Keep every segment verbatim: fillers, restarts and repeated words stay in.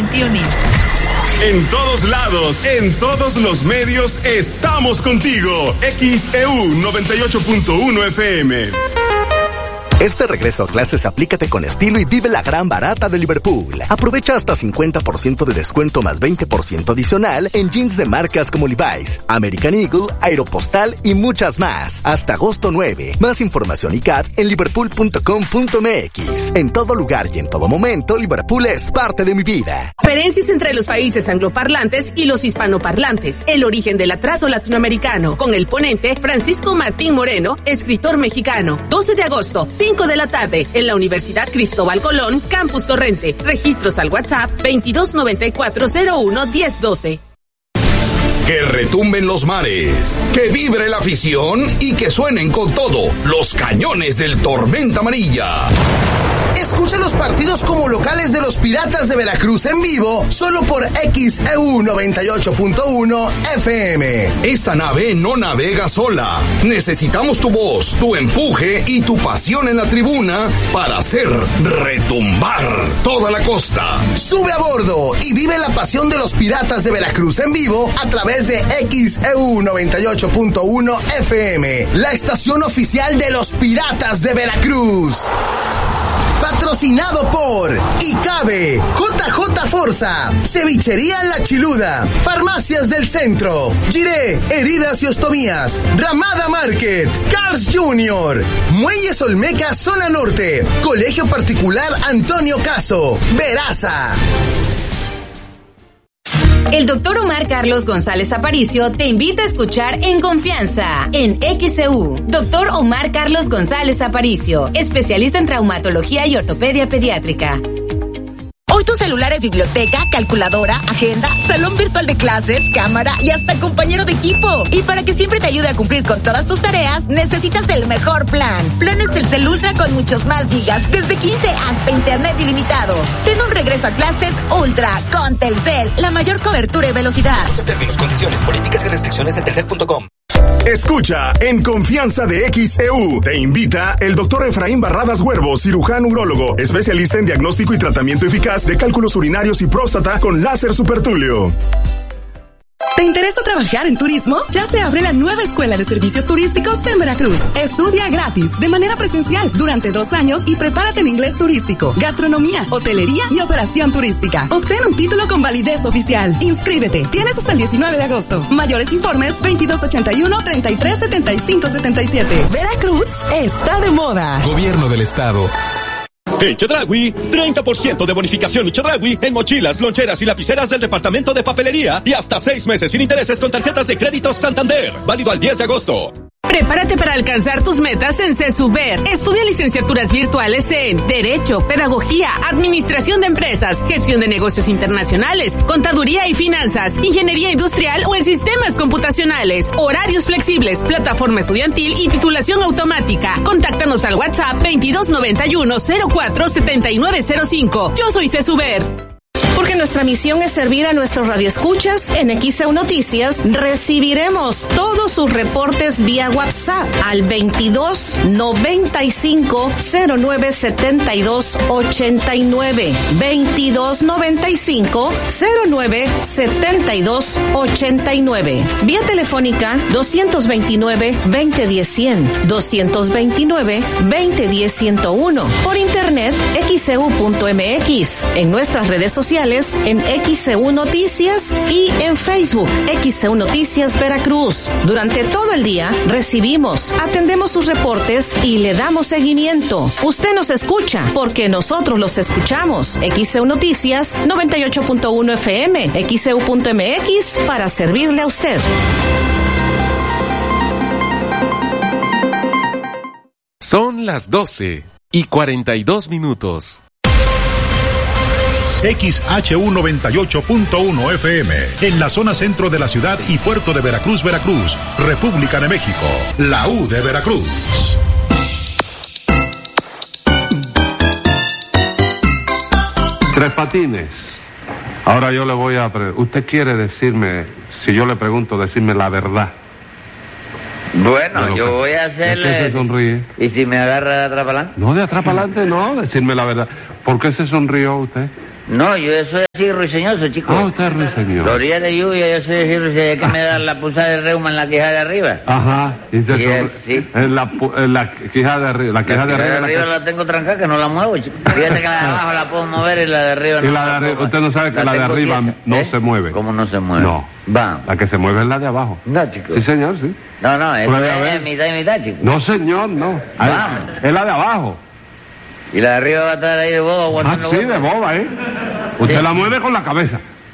TuneIn. En todos lados, en todos los medios, estamos contigo. X E U noventa y ocho punto uno F M. Este regreso a clases aplícate con estilo y vive la gran barata de Liverpool. Aprovecha hasta cincuenta por ciento de descuento más veinte por ciento adicional en jeans de marcas como Levi's, American Eagle, Aeropostal y muchas más. Hasta agosto nueve. Más información y C A T en liverpool punto com punto m x. En todo lugar y en todo momento, Liverpool es parte de mi vida. Diferencias entre los países angloparlantes y los hispanoparlantes. El origen del atraso latinoamericano. Con el ponente Francisco Martín Moreno, escritor mexicano. doce de agosto, cinco de la tarde, en la Universidad Cristóbal Colón, Campus Torrente. Registros al WhatsApp veintidós noventa y cuatro cero uno diez doce. Que retumben los mares, que vibre la afición y que suenen con todo los cañones del Tormenta Amarilla. Escucha los partidos como locales de los Piratas de Veracruz en vivo, solo por X E U noventa y ocho punto uno F M. Esta nave no navega sola. Necesitamos tu voz, tu empuje y tu pasión en la tribuna para hacer retumbar toda la costa. Sube a bordo y vive la pasión de los Piratas de Veracruz en vivo a través de X E U noventa y ocho punto uno F M, la estación oficial de los Piratas de Veracruz. Patrocinado por ICABE, J J Forza, Cevichería La Chiluda, Farmacias del Centro, Giré, Heridas y Ostomías, Ramada Market, Cars Junior, Muelles Olmeca Zona Norte, Colegio Particular Antonio Caso, Veraza. El doctor Omar Carlos González Aparicio te invita a escuchar En Confianza, en X E U. Doctor Omar Carlos González Aparicio, especialista en traumatología y ortopedia pediátrica. Hoy tu celular es biblioteca, calculadora, agenda, salón virtual de clases, cámara y hasta compañero de equipo. Y para que siempre te ayude a cumplir con todas tus tareas, necesitas el mejor plan. Planes Telcel Ultra con muchos más gigas, desde quince hasta internet ilimitado. Ten un regreso a clases Ultra con Telcel, la mayor cobertura y velocidad. Términos, condiciones, políticas y restricciones en telcel punto com. Escucha En Confianza de X E U. Te invita el doctor Efraín Barradas Huervo, cirujano urólogo, especialista en diagnóstico y tratamiento eficaz de cálculos urinarios y próstata con láser supertulio. ¿Te interesa trabajar en turismo? Ya se abre la nueva Escuela de Servicios Turísticos en Veracruz. Estudia gratis, de manera presencial, durante dos años y prepárate en inglés turístico, gastronomía, hotelería y operación turística. Obtén un título con validez oficial. Inscríbete. Tienes hasta el diecinueve de agosto. Mayores informes veintidós ochenta y uno, treinta y tres setenta y cinco setenta y siete. Veracruz está de moda. Gobierno del Estado. En Chedraui, treinta por ciento de bonificación Chedraui en mochilas, loncheras y lapiceras del departamento de papelería y hasta seis meses sin intereses con tarjetas de crédito Santander. Válido al diez de agosto. Prepárate para alcanzar tus metas en CESUBER. Estudia licenciaturas virtuales en Derecho, Pedagogía, Administración de Empresas, Gestión de Negocios Internacionales, Contaduría y Finanzas, Ingeniería Industrial o en Sistemas Computacionales. Horarios flexibles, plataforma estudiantil y titulación automática. Contáctanos al WhatsApp veintidós noventa y uno cero cuatro setenta y nueve cero cinco. Yo soy CESUBER. Porque nuestra misión es servir a nuestros radioescuchas. En X E U Noticias recibiremos todos sus reportes vía WhatsApp al veintidós noventa y cinco cero nueve setenta y dos ochenta y nueve. veintidós noventa y cinco cero nueve setenta y dos ochenta y nueve. Vía telefónica doscientos veintinueve veinte diez cien, doscientos veintinueve veinte diez ciento uno. Por internet x e u punto m x. En nuestras redes sociales en X E U Noticias y en Facebook X E U Noticias Veracruz. Durante todo el día recibimos, atendemos sus reportes y le damos seguimiento. Usted nos escucha porque nosotros los escuchamos. X E U Noticias noventa y ocho punto uno F M, x e u punto m x para servirle a usted. Son las doce y cuarenta y dos minutos. X H U noventa y ocho punto uno F M, en la zona centro de la ciudad y puerto de Veracruz, Veracruz, República de México, la U de Veracruz. Tres Patines. Ahora yo le voy a... Pre- Usted quiere decirme, si yo le pregunto, decirme la verdad. Bueno, yo que, voy a hacerle... ¿De qué se sonríe? ¿Y si me agarra de atrás para adelante? No, de atrás para adelante no, decirme la verdad. ¿Por qué se sonrió usted? No, yo soy así ruiseñoso, chico. Ah, usted es ruiseñoso. Los días de lluvia yo soy así ruiseñoso, es que me da la pulsada de reuma en la quijada de arriba. Ajá. Y se Y sobre- es- sí. en, la, pu- en la quijada de arriba. La La quijada de quijada de arriba. arriba la la tengo trancada, que no la muevo, chico. Fíjate que la de abajo la puedo mover y la de arriba que- no. y la de arriba. Usted no sabe que la, de tengo arriba tiesa. no ¿Eh? se mueve. ¿Cómo no se mueve? No. Va. La que se mueve es la de abajo. No, chico. Sí, señor, sí. No, no, eso Pruebe a ver. es mitad y mitad, chico. No, señor, no. Ahí- Vamos. Es la de abajo. Y la de arriba va a estar ahí de boba Ah, aguantando. sí, golpes. de boba, ¿eh? Usted Sí. la mueve con la cabeza.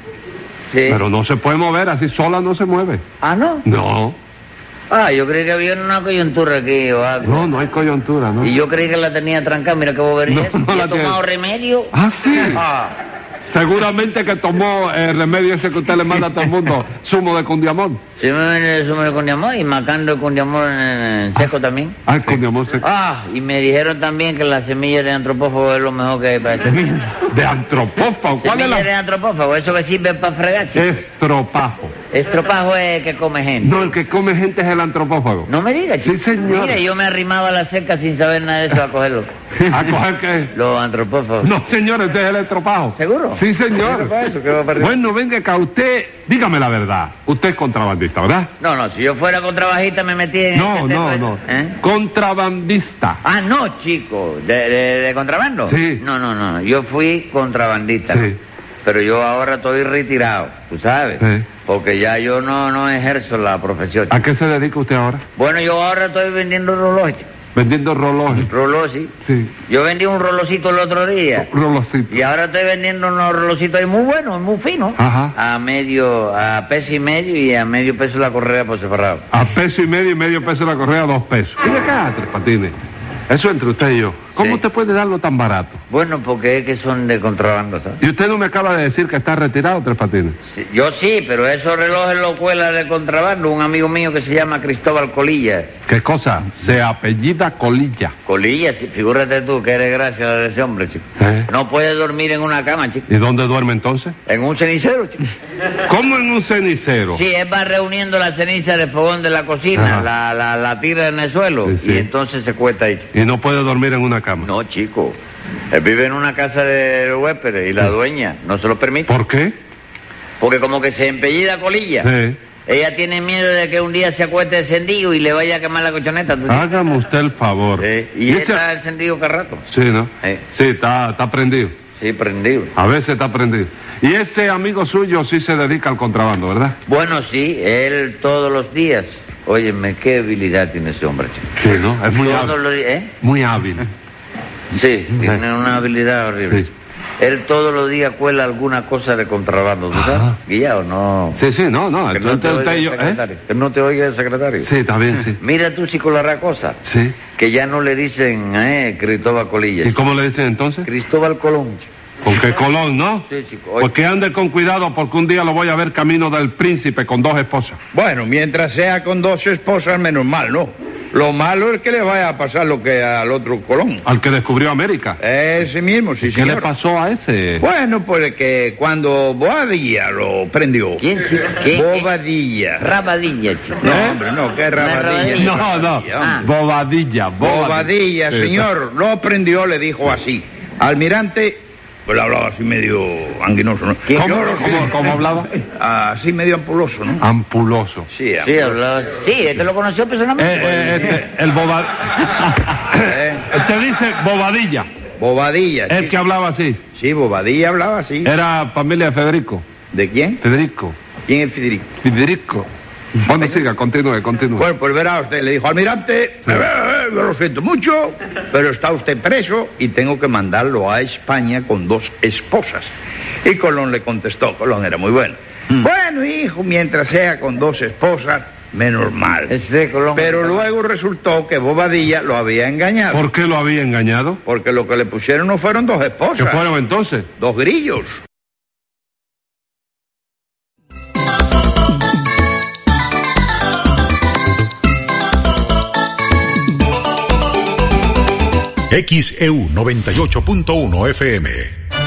Sí. Pero no se puede mover, así sola no se mueve. Ah, ¿no? No. Ah, yo creí que había una coyuntura aquí o algo. No, no hay coyuntura, ¿no? Y yo creí que la tenía trancada, mira qué bobería. No, no ¿Y la he tomado tiene. remedio? Ah, sí. Ah. Seguramente que tomó el remedio ese que usted le manda a todo el mundo, zumo de cundiamón. Sí, me viene el zumo de condiamor y macando el condiamor en, en seco también. Ah, el cundiamón se... Ah, y me dijeron también que la semilla de antropófago es lo mejor que hay para eso. De antropófago. ¿Cuál es Semilla de la...? antropófago, eso que sirve para fregar, chico. Estropajo. Estropajo es que come gente. No, el que come gente es el antropófago. No me digas, chico. Sí, señor. Mira, yo me arrimaba a la cerca sin saber nada de eso a cogerlo. ¿A coger qué? Los antropófagos. No, señor, ese es el estropajo. ¿Seguro? Sí, señor. ¿Qué para eso? ¿Qué va para arriba? Bueno, venga acá, usted... Dígame la verdad. Usted es contrabandista, ¿verdad? No, no, si yo fuera contrabajista me metí en No, este no, tema. no. ¿Eh? Contrabandista. Ah, no, chico. ¿De, de, de contrabando? Sí. No, no, no. Yo fui contrabandista. Sí. Pero yo ahora estoy retirado, ¿tú sabes? Sí. Porque ya yo no, no ejerzo la profesión. ¿A qué se dedica usted ahora? Bueno, yo ahora estoy vendiendo relojes, chico. Vendiendo relojes. Reloj, sí. Sí. Yo vendí un relojito el otro día. Relojcito. Y ahora estoy vendiendo unos relojcitos ahí muy buenos, muy finos. Ajá. A medio, a peso y medio y a medio peso la correa por separado. A peso y medio y medio peso la correa, dos pesos. Mira acá, Tres Patines. Eso entre usted y yo. ¿Cómo Sí. usted puede darlo tan barato? Bueno, porque es que son de contrabando, ¿sabes? Y usted no me acaba de decir que está retirado, Tres Patines. Sí, yo sí, pero esos relojes los cuela de contrabando un amigo mío que se llama Cristóbal Colilla. ¿Qué cosa? Se apellida Colilla. Colilla, sí, figúrate tú que eres gracia de ese hombre, chico. ¿Eh? No puedes dormir en una cama, chico. ¿Y dónde duerme entonces? En un cenicero, chico. ¿Cómo en un cenicero? Sí, él va reuniendo la ceniza del fogón de la cocina, Ajá. la, la, la tira en el suelo Sí, sí. y entonces se cuesta ahí, chico. Y no puede dormir en una cama. No, chico. Él vive en una casa de huéspedes y la dueña no se lo permite. ¿Por qué? Porque como que se empellida Colilla. Sí. Ella tiene miedo de que un día se acueste encendido y le vaya a quemar la colchoneta. ¿tú sabes? Hágame usted el favor. Sí, y ¿Y él ese- está encendido cada rato. Sí, ¿no? Sí. Sí, está, está prendido. Sí, prendido. A veces está prendido. Y ese amigo suyo sí se dedica al contrabando, ¿verdad? Bueno, sí, él todos los días. Óyeme, qué habilidad tiene ese hombre, chico. Sí, ¿no? Es muy Todos hábil. los días, ¿eh? Muy hábil. Sí, tiene una habilidad horrible. Sí. Él todos los días cuela alguna cosa de contrabando, ¿tú sabes? Ajá. ¿Guía o no? Sí, sí, no, no. Que no te Entonces oiga usted y el yo, ¿eh? secretario. Que no te oiga el secretario. Sí, está bien, sí. Mira tú si colará cosa. Sí. Que ya no le dicen, eh, Cristóbal Colilla. ¿Y cómo le dicen entonces? Cristóbal Colón. chico. Con que Colón, ¿no? Sí, chico. Oye, Pues que ande con cuidado porque un día lo voy a ver camino del príncipe con dos esposas. Bueno, mientras sea con dos esposas, menos mal, ¿no? Lo malo es que le vaya a pasar lo que al otro Colón. Al que descubrió América. Ese mismo, sí, ¿Qué señor. le pasó a ese? Bueno, pues que cuando Bobadilla lo prendió. ¿Quién, chico? ¿Qué? Bobadilla. Rabadilla, chico. No, hombre, no, ¿qué rabadilla? rabadilla. No, no. Ah. Bobadilla, Bobadilla, Sí, señor, lo prendió, le dijo así. Almirante, pues le hablaba así medio anguinoso, ¿no? ¿Qué? ¿Cómo, Yo lo cómo- sé. cómo hablaba? Así medio ampuloso, ¿no? Ampuloso. Sí, Sí, ampuloso. hablaba. Sí, este lo conoció Eh, personalmente. eh, este, el boba... Eh, Usted dice Bobadilla, Bobadilla. el sí. que hablaba así. Sí, Bobadilla hablaba así. Era familia de Federico. ¿De quién? Federico. ¿Quién es Federico? Federico. Bueno, siga, continúe, continúe. Bueno, pues verá usted, le dijo, almirante, eh, eh, yo lo siento mucho, pero está usted preso y tengo que mandarlo a España con dos esposas. Y Colón le contestó, Colón era muy bueno. Mm. Bueno, hijo, mientras sea con dos esposas, menos mal. Este Colón. Pero luego resultó que Bobadilla lo había engañado. ¿Por qué lo había engañado? Porque lo que le pusieron no fueron dos ¿Qué esposas, fueron entonces? dos grillos. X E U noventa y ocho punto uno F M.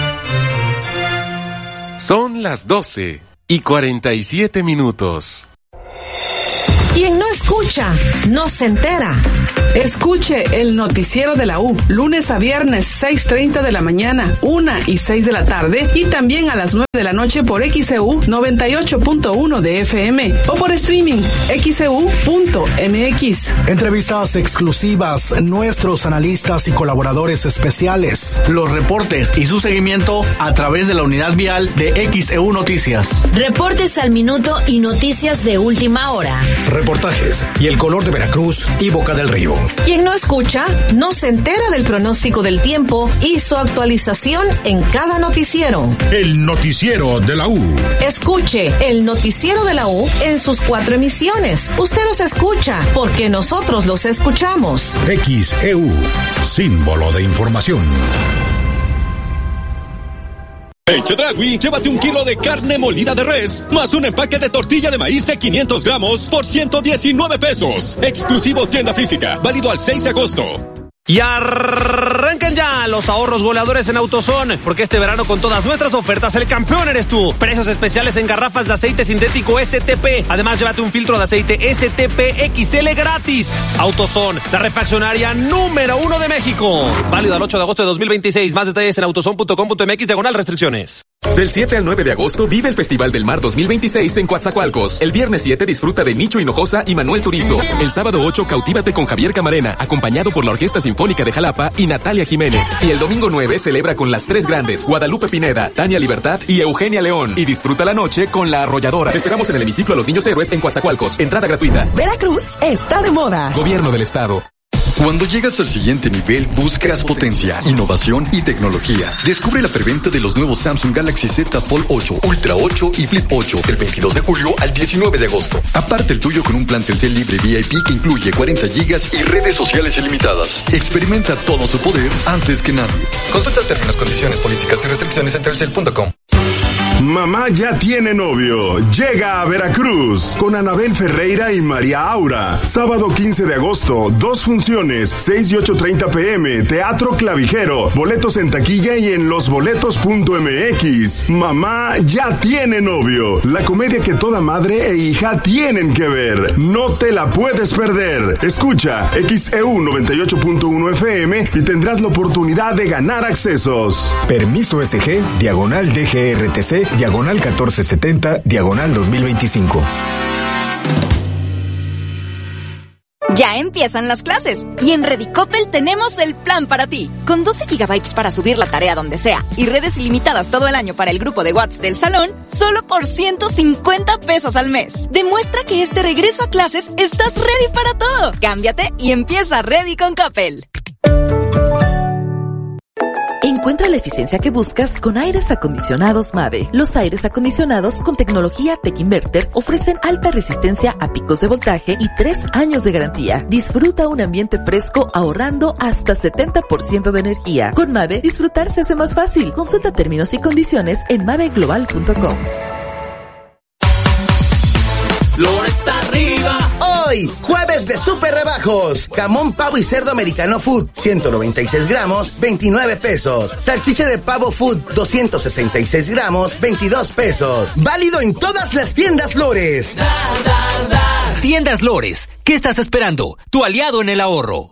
Son las doce y cuarenta y siete minutos. Quien no escucha, no se entera. Escuche el noticiero de la U, lunes a viernes, seis treinta de la mañana, una y seis de la tarde, y también a las nueve de la noche por X E U noventa y ocho punto uno de F M o por streaming x e u punto m x. Entrevistas exclusivas, nuestros analistas y colaboradores especiales. Los reportes y su seguimiento a través de la unidad vial de X E U Noticias. Reportes al minuto y noticias de última hora. Reportajes y el color de Veracruz y Boca del Río. Quien no escucha, no se entera del pronóstico del tiempo y su actualización en cada noticiero. El noticiero de la U. Escuche el noticiero de la U en sus cuatro emisiones. Usted los escucha porque nosotros los escuchamos. X E U, símbolo de información. En Chedraui, llévate un kilo de carne molida de res, más un empaque de tortilla de maíz de quinientos gramos por ciento diecinueve pesos. Exclusivo tienda física, válido al seis de agosto. Y arranquen ya los ahorros goleadores en AutoZone, porque este verano con todas nuestras ofertas el campeón eres tú. Precios especiales en garrafas de aceite sintético S T P. Además, llévate un filtro de aceite S T P X L gratis. AutoZone, la refaccionaria número uno de México. Válido al ocho de agosto de dos mil veintiséis. Más detalles en autozone punto com punto m x diagonal restricciones. Del siete al nueve de agosto vive el Festival del Mar dos mil veintiséis en Coatzacoalcos. El viernes siete disfruta de Nicho Hinojosa y Manuel Turizo. El sábado ocho cautívate con Javier Camarena, acompañado por la Orquesta Sinfónica de Jalapa y Natalia Jiménez. Y el domingo nueve celebra con las tres grandes, Guadalupe Pineda, Tania Libertad y Eugenia León. Y disfruta la noche con La Arrolladora. Te esperamos en el hemiciclo a los Niños Héroes en Coatzacoalcos. Entrada gratuita. Veracruz está de moda. Gobierno del Estado. Cuando llegas al siguiente nivel, buscas potencia, innovación y tecnología. Descubre la preventa de los nuevos Samsung Galaxy Z Fold ocho, Ultra ocho y Flip ocho del veintidós de julio al diecinueve de agosto. Aparte el tuyo con un plan Telcel libre V I P que incluye cuarenta gigas y redes sociales ilimitadas. Experimenta todo su poder antes que nadie. Consulta términos, condiciones, políticas y restricciones en telcel punto com. Mamá ya tiene novio. Llega a Veracruz con Anabel Ferreira y María Aura. Sábado quince de agosto, dos funciones, seis y ocho treinta pm, Teatro Clavijero. Boletos en taquilla y en losboletos punto m x. Mamá ya tiene novio. La comedia que toda madre e hija tienen que ver. No te la puedes perder. Escucha X E U noventa y ocho punto uno F M y tendrás la oportunidad de ganar accesos. Permiso S G, diagonal D G R T C, diagonal catorce setenta, diagonal dos mil veinticinco. Ya empiezan las clases y en Redicopel tenemos el plan para ti. Con doce gigabytes para subir la tarea donde sea y redes ilimitadas todo el año para el grupo de WhatsApp del salón, solo por ciento cincuenta pesos al mes. Demuestra que este regreso a clases estás ready para todo. Cámbiate y empieza Ready con Coppel. Encuentra la eficiencia que buscas con aires acondicionados Mave. Los aires acondicionados con tecnología Tech Inverter ofrecen alta resistencia a picos de voltaje y tres años de garantía. Disfruta un ambiente fresco ahorrando hasta setenta por ciento de energía. Con Mave, disfrutar se hace más fácil. Consulta términos y condiciones en mave global punto com. Flores arriba. Hoy, jueves de super rebajos. Jamón, pavo y cerdo americano food, ciento noventa y seis gramos, veintinueve pesos. Salchicha de pavo food, doscientos sesenta y seis gramos, veintidós pesos. Válido en todas las tiendas Lores. Da, da, da. Tiendas Lores, ¿qué estás esperando? Tu aliado en el ahorro.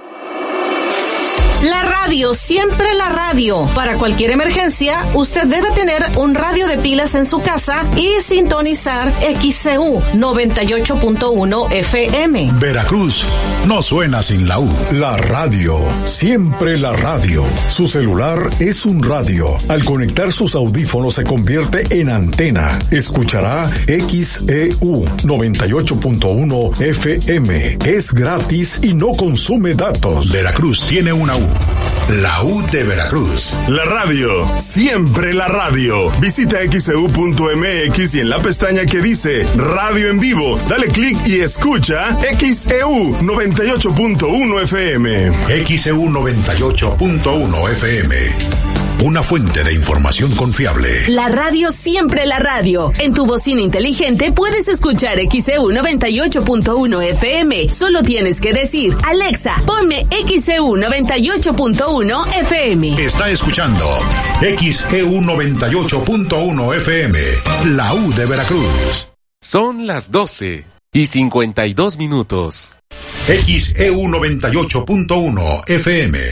La radio, siempre la radio. Para cualquier emergencia, usted debe tener un radio de pilas en su casa y sintonizar X E U noventa y ocho punto uno F M. Veracruz no suena sin la U. La radio, siempre la radio. Su celular es un radio. Al conectar sus audífonos se convierte en antena. Escuchará X E U noventa y ocho punto uno F M. Es gratis y no consume datos. Veracruz tiene una U. La U de Veracruz. La radio, siempre la radio. Visita x e u punto m x y en la pestaña que dice Radio en Vivo, dale clic y escucha X E U noventa y ocho punto uno F M. X E U noventa y ocho punto uno F M. Una fuente de información confiable. La radio, siempre la radio. En tu bocina inteligente puedes escuchar X E U noventa y ocho punto uno F M. Solo tienes que decir, Alexa, ponme X E U noventa y ocho punto uno F M. Está escuchando X E U noventa y ocho punto uno F M. La U de Veracruz. Son las doce y cincuenta y dos minutos. X E U noventa y ocho punto uno F M.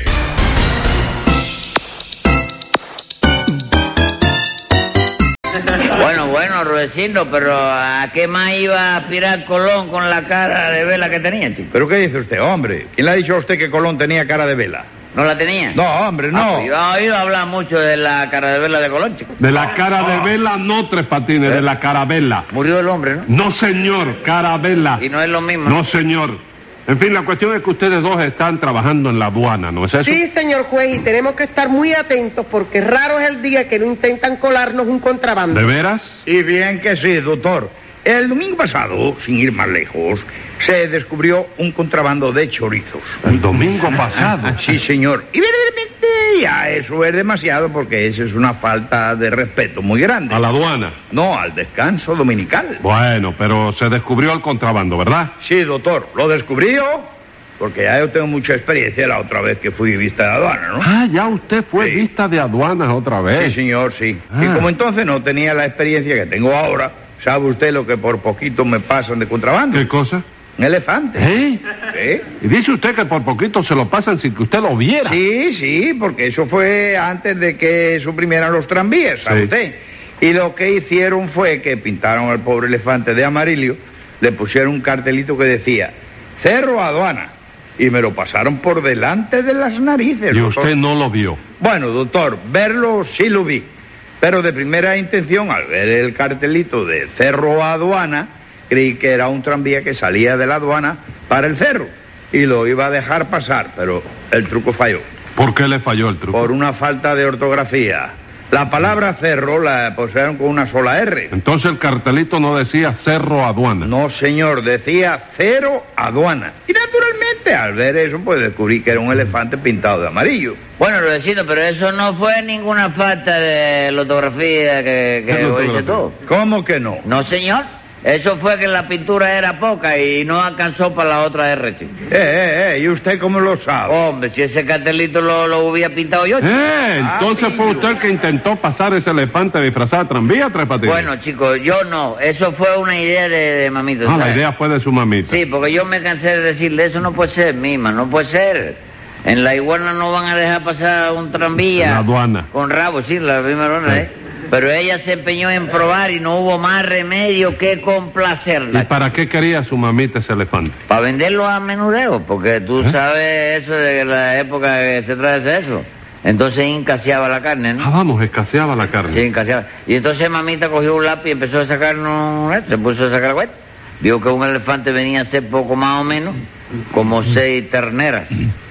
Bueno, bueno, Rudecindo, pero ¿a qué más iba a aspirar Colón con la cara de vela que tenía, chico? ¿Pero qué dice usted, hombre? ¿Quién le ha dicho a usted que Colón tenía cara de vela? ¿No la tenía? No, hombre, no. Ah, pues yo he oído hablar mucho de la cara de vela de Colón, chico. De la cara de vela, no, Tres Patines, ¿Eh? de la carabela. Murió el hombre, ¿no? No, señor, carabela. Y no es lo mismo. No, señor. En fin, la cuestión es que ustedes dos están trabajando en la aduana, ¿no es eso? Sí, señor juez, y tenemos que estar muy atentos porque raro es el día que no intentan colarnos un contrabando. ¿De veras? Y bien que sí, doctor. El domingo pasado, sin ir más lejos, se descubrió un contrabando de chorizos. ¿El domingo pasado? Sí, señor. Y verdaderamente ya eso es demasiado porque esa es una falta de respeto muy grande. ¿A la aduana? No, al descanso dominical. Bueno, pero se descubrió el contrabando, ¿verdad? Sí, doctor, lo descubrió porque ya yo tengo mucha experiencia la otra vez que fui vista de aduana, ¿no? Ah, ya usted fue sí. vista de aduanas otra vez. Sí, señor, sí. Ah. Y como entonces no tenía la experiencia que tengo ahora, ¿sabe usted lo que por poquito me pasan de contrabando? ¿Qué cosa? Un elefante. ¿Eh? ¿Sí? Y dice usted que por poquito se lo pasan sin que usted lo viera. Sí, sí, porque eso fue antes de que suprimieran los tranvías, ¿sabe sí. usted? Y lo que hicieron fue que pintaron al pobre elefante de amarillo, le pusieron un cartelito que decía, Cerro Aduana, y me lo pasaron por delante de las narices. ¿Y doctor. usted no lo vio? Bueno, doctor, verlo sí lo vi. Pero de primera intención, al ver el cartelito de Cerro Aduana, creí que era un tranvía que salía de la aduana para el cerro. Y lo iba a dejar pasar, pero el truco falló. ¿Por qué le falló el truco? Por una falta de ortografía. La palabra cerro la pusieron con una sola R. Entonces el cartelito no decía Cerro Aduana. No, señor, decía Cero Aduana. Y naturalmente, al ver eso, pues descubrí que era un elefante pintado de amarillo. Bueno, Rudecindo, pero eso no fue ninguna falta de la ortografía que, que lo hice tú. ¿Cómo que no? No, señor. Eso fue que la pintura era poca y no alcanzó para la otra R, chico. Eh, eh, eh, ¿y usted cómo lo sabe? Hombre, si ese cartelito lo, lo hubiera pintado yo, chico. Eh, entonces ah, fue usted el que intentó pasar ese elefante disfrazado de tranvía, Tres Patines. Bueno, chicos, yo no. Eso fue una idea de, de mamita. Ah, ¿sabes? La idea fue de su mamita. Sí, porque yo me cansé de decirle, eso no puede ser, mima, no puede ser. En la iguana no van a dejar pasar un tranvía. En la aduana. Con rabo, sí, la primera onda, sí. ¿eh? Pero ella se empeñó en probar y no hubo más remedio que complacerla. ¿Y para qué quería su mamita ese elefante? Para venderlo a menudeo, porque tú ¿Eh? sabes eso de la época que se trae eso. Entonces escaseaba la carne, ¿no? Ah, vamos, escaseaba la carne. Sí, escaseaba. Y entonces mamita cogió un lápiz y empezó a sacarnos, se puso a sacar la cuenta. Vio que un elefante venía a ser poco más o menos, como seis terneras.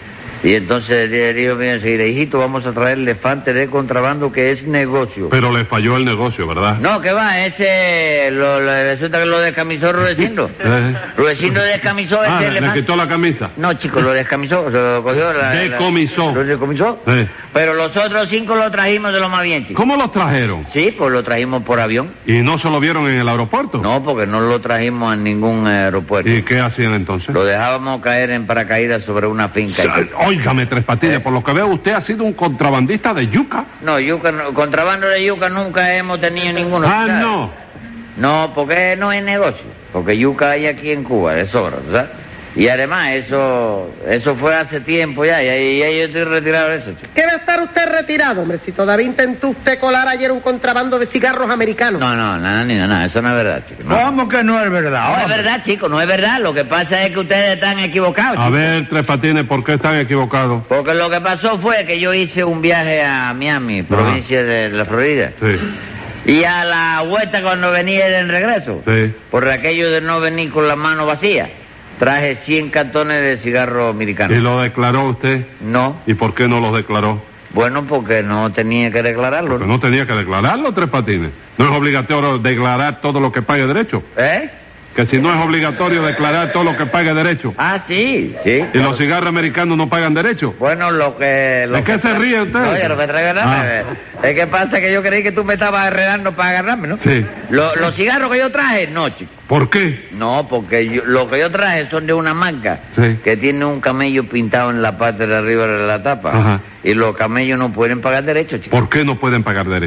Y entonces dijo bien enseguida, hijito, vamos a traer el elefante de contrabando que es negocio. Pero le falló el negocio, ¿verdad? No, que va, ese lo, lo, resulta que lo descamisó Rudecindo. ¿Eh? Rudecindo descamisó ese ah, elefante. ¿Le quitó la camisa? No, chico, lo descamisó, lo cogió. La, decomisó. La, lo decomisó. ¿Eh? Pero los otros cinco los trajimos de lo más bien, chico. ¿Cómo los trajeron? Sí, pues lo trajimos por avión. ¿Y no se lo vieron en el aeropuerto? No, porque no lo trajimos a ningún aeropuerto. ¿Y qué hacían entonces? Lo dejábamos caer en paracaídas sobre una finca. Y... Óigame, Tres Patines, ¿Eh? Por lo que veo usted ha sido un contrabandista de yuca. No, yuca, no, contrabando de yuca nunca hemos tenido ninguno. Ah, ¿sabes? no. No, porque no es negocio. Porque yuca hay aquí en Cuba, de sobra, ¿sabes? Y además, eso eso fue hace tiempo ya, y ya yo estoy retirado de eso, chico. ¿Qué va a estar usted retirado, hombre? Si todavía intentó usted colar ayer un contrabando de cigarros americanos. No, no, nada, ni nada, eso no es verdad, chico. No. ¿Cómo que no es verdad? No hombre? Es verdad, chico, no es verdad. Lo que pasa es que ustedes están equivocados, chico. A ver, Tres Patines, ¿por qué están equivocados? Porque lo que pasó fue que yo hice un viaje a Miami, provincia ah. de la Florida. Sí. Y a la vuelta cuando venía del regreso, sí. por aquello de no venir con la mano vacía, traje cien cartones de cigarros americanos. ¿Y lo declaró usted? No. ¿Y por qué no los declaró? Bueno, porque no tenía que declararlo. Porque no tenía que declararlo, Tres Patines. No es obligatorio declarar todo lo que pague derecho. ¿Eh? Que si no es obligatorio declarar todo lo que pague derecho. Ah, sí, sí. ¿Y claro. los cigarros americanos no pagan derecho? Bueno, lo que... Lo ¿De qué que se ríe usted? No, yo lo que traigo nada. Ah. Es que pasa que yo creí que tú me estabas enredando para agarrarme, ¿no? Sí. Lo, los cigarros que yo traje, no, chico. ¿Por qué? No, porque yo, lo que yo traje son de una marca sí. que tiene un camello pintado en la parte de arriba de la tapa. Ajá. Y los camellos no pueden pagar derecho, chico. ¿Por qué no pueden pagar derecho?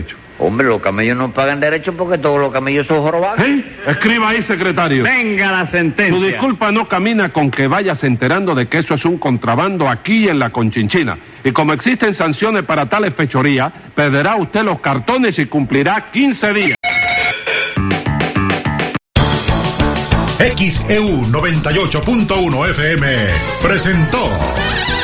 Hombre, los camellos no pagan derechos porque todos los camellos son jorobados. ¿Eh? Escriba ahí, secretario. Venga la sentencia. Tu disculpa no camina con que vayas enterando de que eso es un contrabando aquí en la Conchinchina. Y como existen sanciones para tales fechorías, perderá usted los cartones y cumplirá quince días. X E U noventa y ocho punto uno F M presentó